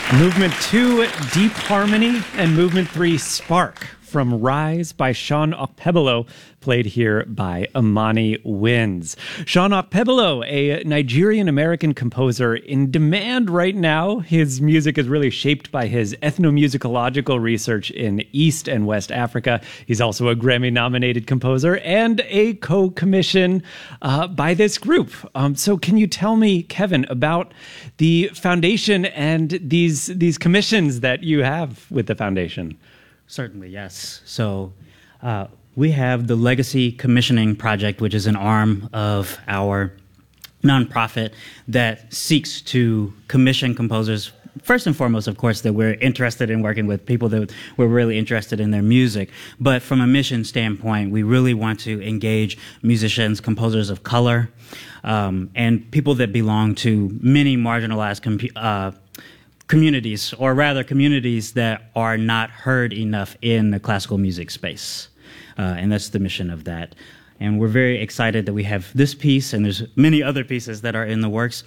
Movement 2, Deep Harmony, and Movement 3, Spark, from Rise by Sean Okpebolo, played here by Amani Winds. Sean Okpebolo, a Nigerian-American composer in demand right now. His music is really shaped by his ethnomusicological research in East and West Africa. He's also a Grammy-nominated composer and a co-commission by this group. So can you tell me, Kevin, about the foundation and these commissions that you have with the foundation? Certainly, yes. So we have the Legacy Commissioning Project, which is an arm of our nonprofit that seeks to commission composers. First and foremost, of course, that we're interested in working with people that we're really interested in their music. But from a mission standpoint, we really want to engage musicians, composers of color, and people that belong to many marginalized communities, or rather communities that are not heard enough in the classical music space. And that's the mission of that. And we're very excited that we have this piece, and there's many other pieces that are in the works.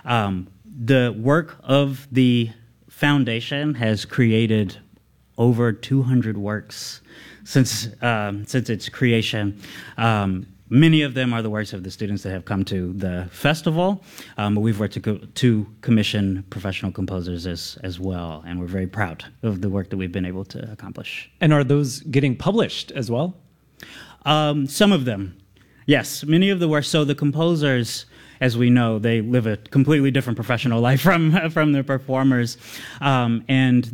The work of the foundation has created over 200 works since its creation. Many of them are the works of the students that have come to the festival, but we've worked to commission professional composers as well, and we're very proud of the work that we've been able to accomplish. And are those getting published as well? Some of them, yes. Many of the works, so the composers, as we know, they live a completely different professional life from their performers, and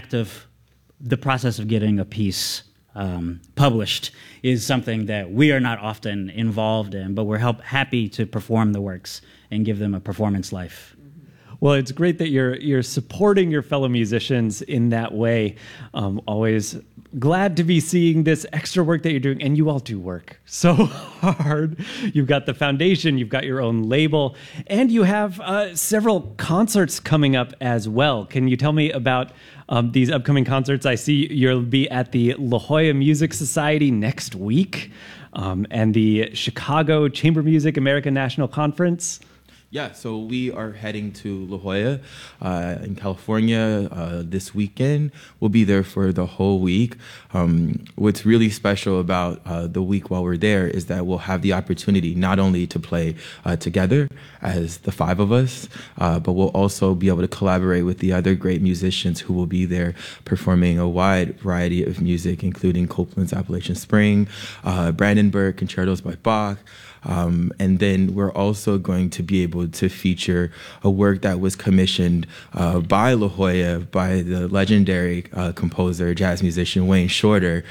the process of getting a piece published is something that we are not often involved in, but we're happy to perform the works and give them a performance life. Well, it's great that you're supporting your fellow musicians in that way. Always glad to be seeing this extra work that you're doing, and you all do work so hard. You've got the foundation, you've got your own label, and you have several concerts coming up as well. Can you tell me about these upcoming concerts? I see you'll be at the La Jolla Music Society next week, and the Chicago Chamber Music American National Conference. Yeah, so we are heading to La Jolla in California this weekend. We'll be there for the whole week. What's really special about the week while we're there is that we'll have the opportunity not only to play together as the five of us, but we'll also be able to collaborate with the other great musicians who will be there performing a wide variety of music, including Copland's Appalachian Spring, Brandenburg, concertos by Bach. And then we're also going to be able to feature a work that was commissioned by La Jolla, by the legendary composer, jazz musician Wayne Shorter.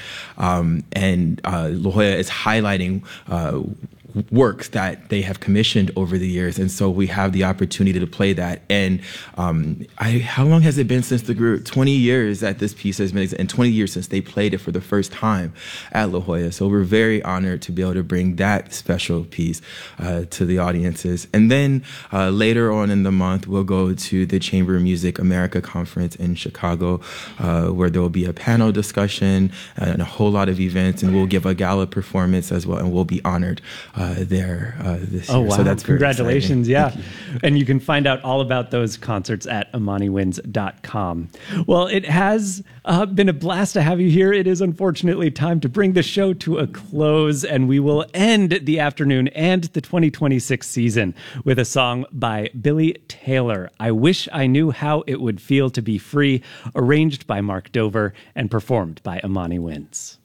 And La Jolla is highlighting works that they have commissioned over the years, and so we have the opportunity to play that. And how long has it been since the group? 20 years that this piece has been, and 20 years since they played it for the first time at La Jolla. So we're very honored to be able to bring that special piece to the audiences. And then later on in the month, we'll go to the Chamber Music America Conference in Chicago, where there will be a panel discussion and a whole lot of events, and we'll give a gala performance as well, and we'll be honored there this year. Oh, wow. So that's congratulations. Yeah. You. And you can find out all about those concerts at amaniwinds.com. Well, it has been a blast to have you here. It is unfortunately time to bring the show to a close, and we will end the afternoon and the 2026 season with a song by Billy Taylor, I Wish I Knew How It Would Feel to Be Free, arranged by Mark Dover and performed by Amani Winds.